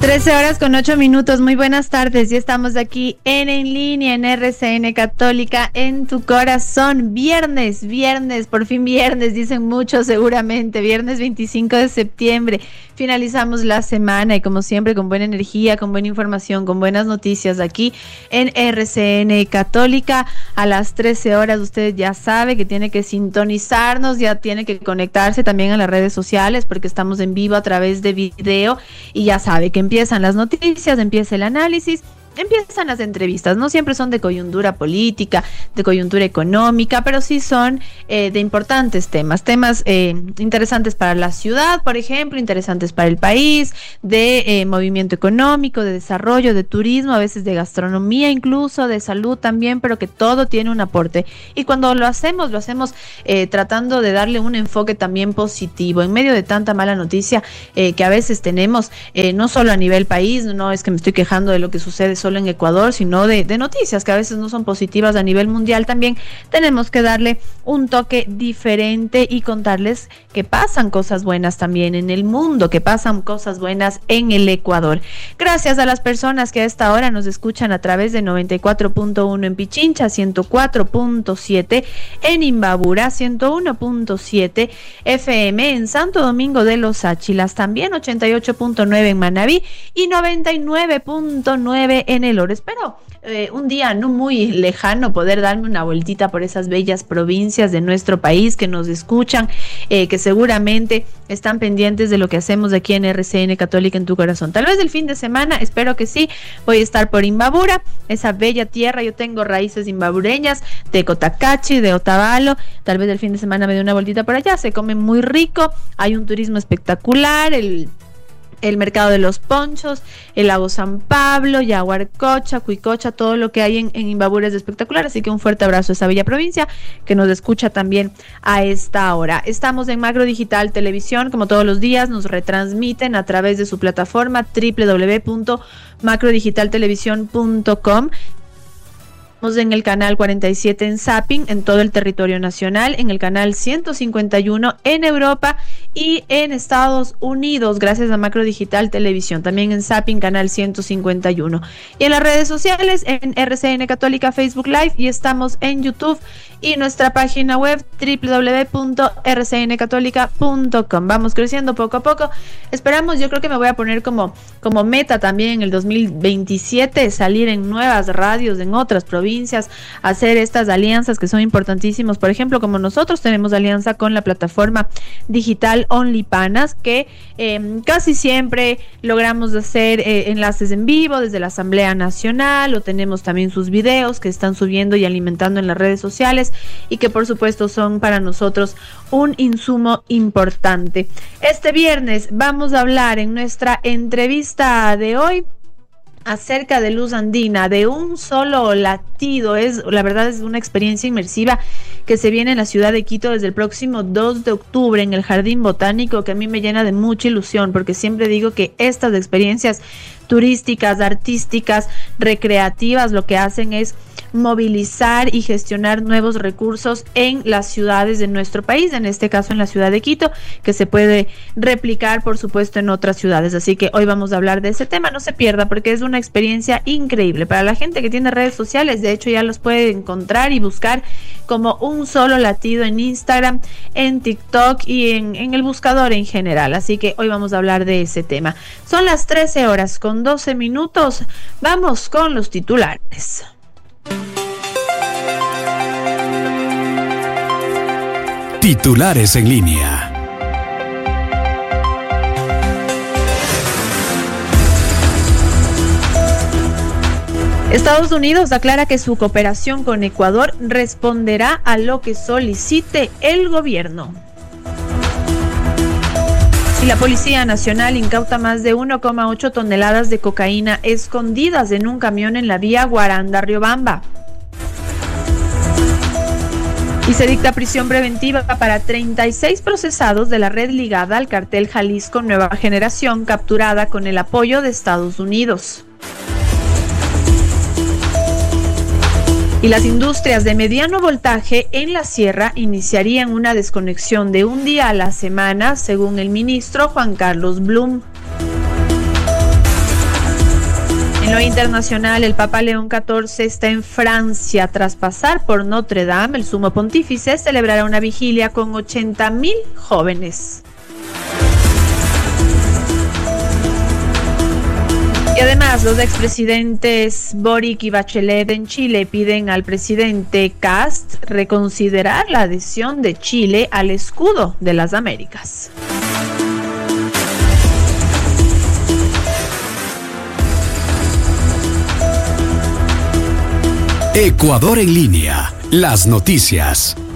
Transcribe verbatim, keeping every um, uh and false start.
trece horas con ocho minutos, muy buenas tardes, ya estamos aquí en En Línea, en R C N Católica, en tu corazón, viernes, viernes, por fin viernes, dicen muchos seguramente, viernes veinticinco de septiembre, finalizamos la semana y como siempre con buena energía, con buena información, con buenas noticias aquí en R C N Católica, a las trece horas usted ya sabe que tiene que sintonizarnos, ya tiene que conectarse también a las redes sociales porque estamos en vivo a través de video y ya sabe que empiezan las noticias, empieza el análisis, empiezan las entrevistas. No siempre son de coyuntura política, de coyuntura económica, pero sí son eh, de importantes temas, temas eh, interesantes para la ciudad, por ejemplo, interesantes para el país, de eh, movimiento económico, de desarrollo, de turismo, a veces de gastronomía incluso, de salud también, pero que todo tiene un aporte. Y cuando lo hacemos, lo hacemos eh, tratando de darle un enfoque también positivo, en medio de tanta mala noticia eh, que a veces tenemos, eh, no solo a nivel país, no es que me estoy quejando de lo que sucede solo en Ecuador, sino de, de noticias que a veces no son positivas a nivel mundial. También tenemos que darle un toque diferente y contarles que pasan cosas buenas también en el mundo, que pasan cosas buenas en el Ecuador. Gracias a las personas que a esta hora nos escuchan a través de noventa y cuatro punto uno en Pichincha, ciento cuatro punto siete en Imbabura, ciento uno punto siete F M en Santo Domingo de los Áchilas, también ochenta y ocho punto nueve en Manabí y noventa y nueve punto nueve en el Oro. Espero eh, un día no muy lejano poder darme una vueltita por esas bellas provincias de nuestro país que nos escuchan, eh, que seguramente están pendientes de lo que hacemos aquí en R C N Católica en tu corazón. Tal vez el fin de semana, espero que sí, voy a estar por Imbabura, esa bella tierra. Yo tengo raíces imbabureñas de Cotacachi, de Otavalo. Tal vez el fin de semana me dé una vueltita por allá. Se come muy rico, hay un turismo espectacular, el el mercado de los ponchos, el lago San Pablo, Yaguarcocha, Cuicocha, todo lo que hay en, en Imbabura es espectacular, así que un fuerte abrazo a esa bella provincia que nos escucha también a esta hora. Estamos en Macro Digital Televisión, como todos los días, nos retransmiten a través de su plataforma doble u doble u doble u punto macro digital televisión punto com. En el canal cuarenta y siete en Zapping, en todo el territorio nacional, en el canal ciento cincuenta y uno en Europa y en Estados Unidos, gracias a Macro Digital Televisión, también en Zapping, canal ciento cincuenta y uno. Y en las redes sociales, en R C N Católica Facebook Live, y estamos en YouTube y nuestra página web doble u doble u doble u punto r c n católica punto com. Vamos creciendo poco a poco. Esperamos, yo creo que me voy a poner como, como meta también en el dos mil veintisiete salir en nuevas radios, en otras provincias, hacer estas alianzas que son importantísimos. Por ejemplo, como nosotros tenemos alianza con la plataforma digital Only Panas, que eh, casi siempre logramos hacer eh, enlaces en vivo desde la Asamblea Nacional, o tenemos también sus videos que están subiendo y alimentando en las redes sociales y que por supuesto son para nosotros un insumo importante. Este viernes vamos a hablar en nuestra entrevista de hoy acerca de Luz Andina, de un solo latido. Es, la verdad, es una experiencia inmersiva que se viene en la ciudad de Quito desde el próximo dos de octubre en el Jardín Botánico, que a mí me llena de mucha ilusión, porque siempre digo que estas experiencias turísticas, artísticas, recreativas, lo que hacen es movilizar y gestionar nuevos recursos en las ciudades de nuestro país, en este caso en la ciudad de Quito, que se puede replicar, por supuesto, en otras ciudades. Así que hoy vamos a hablar de ese tema, no se pierda, porque es una experiencia increíble. Para la gente que tiene redes sociales, de hecho ya los puede encontrar y buscar como Un Solo Latido en Instagram, en TikTok y en, en el buscador en general. Así que hoy vamos a hablar de ese tema. Son las trece horas con doce minutos. Vamos con los titulares. Titulares en línea. Estados Unidos aclara que su cooperación con Ecuador responderá a lo que solicite el gobierno. Y la Policía Nacional incauta más de uno coma ocho toneladas de cocaína escondidas en un camión en la vía Guaranda-Riobamba. Y se dicta prisión preventiva para treinta y seis procesados de la red ligada al cartel Jalisco Nueva Generación, capturada con el apoyo de Estados Unidos. Y las industrias de mediano voltaje en la sierra iniciarían una desconexión de un día a la semana, según el ministro Juan Carlos Blum. En lo internacional, el Papa León catorce está en Francia. Tras pasar por Notre Dame, el sumo pontífice celebrará una vigilia con ochenta mil jóvenes. Y además, los expresidentes Boric y Bachelet en Chile piden al presidente Kast reconsiderar la adhesión de Chile al escudo de las Américas. Ecuador en línea. Las noticias.